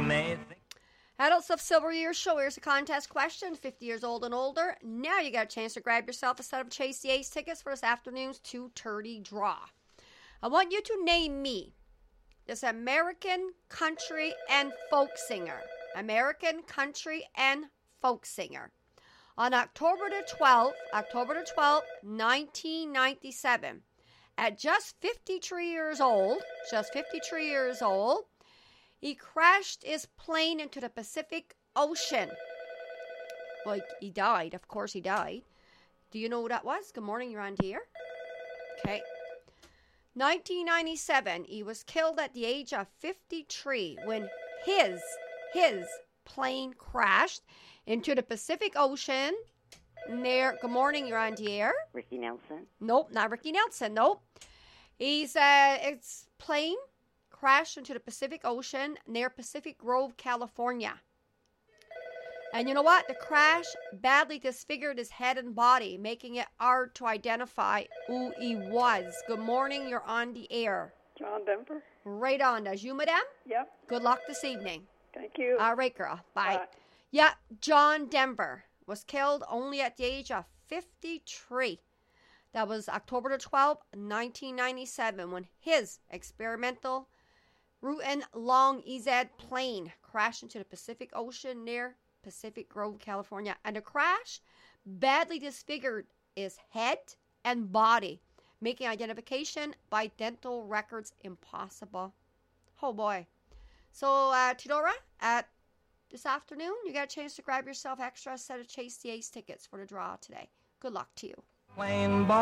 Adults of Silver Years Show. Here's a contest question. 50 years old and older. Now you got a chance to grab yourself a set of Chase the Ace tickets for this afternoon's 2:30 draw. I want you to name me this American country and folk singer. American country and folk singer. On October the 12th, 1997, at just 53 years old, he crashed his plane into the Pacific Ocean. Well, he died. Of course he died. Do you know who that was? Good morning, you're on the air. Okay. 1997, he was killed at the age of 53 when his plane crashed into the Pacific Ocean near, good morning, you're on the air. Ricky Nelson? Nope, not Ricky Nelson, nope. It's plane crashed into the Pacific Ocean near Pacific Grove, California. And you know what? The crash badly disfigured his head and body, making it hard to identify who he was. Good morning, you're on the air. John Denver. Right on. That's you, madam? Yep. Good luck this evening. Thank you. All right, girl. Bye. Bye. Yeah, John Denver was killed only at the age of 53. That was October the 12th, 1997, when his experimental Rutan Long EZ plane crashed into the Pacific Ocean near Pacific Grove, California. And the crash badly disfigured his head and body, making identification by dental records impossible. Oh, boy. So, Tidora, at this afternoon, you got a chance to grab yourself extra set of Chase the Ace tickets for the draw today. Good luck to you.